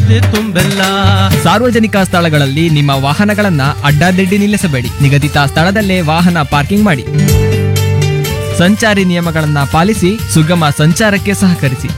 ಇರುತ್ತೆ ತುಂಬೆಲ್ಲ. ಸಾರ್ವಜನಿಕ ಸ್ಥಳಗಳಲ್ಲಿ ನಿಮ್ಮ ವಾಹನಗಳನ್ನ ಅಡ್ಡಾದಿಡ್ಡಿ ನಿಲ್ಲಿಸಬೇಡಿ. ನಿಗದಿತ ಸ್ಥಳದಲ್ಲೇ ವಾಹನ ಪಾರ್ಕಿಂಗ್ ಮಾಡಿ. ಸಂಚಾರಿ ನಿಯಮಗಳನ್ನ ಪಾಲಿಸಿ ಸುಗಮ ಸಂಚಾರಕ್ಕೆ ಸಹಕರಿಸಿ.